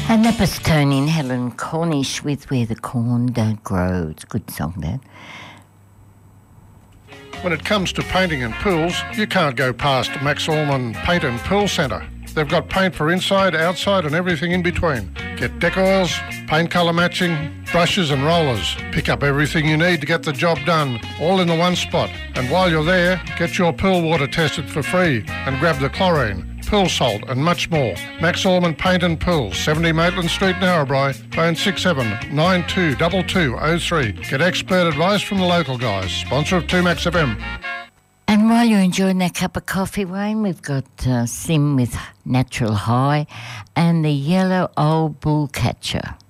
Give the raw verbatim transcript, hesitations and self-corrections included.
And that was Tony and Helen Cornish with Where the Corn Don't Grow. It's a good song, that. When it comes to painting and pools, you can't go past Max Allman Paint and Pool Centre. They've got paint for inside, outside and everything in between. Get deck oils, paint colour matching, brushes and rollers. Pick up everything you need to get the job done, all in the one spot. And while you're there, get your pool water tested for free and grab the chlorine, pool salt and much more. Max Allman Paint and Pool, seventy Maitland Street, Narrabri. Phone six seven nine two two two oh three. Get expert advice from the local guys. Sponsor of two Max F M. And while you're enjoying that cup of coffee, Wayne, we've got uh, Sim with Natural High and the Yellow Old Bull Catcher.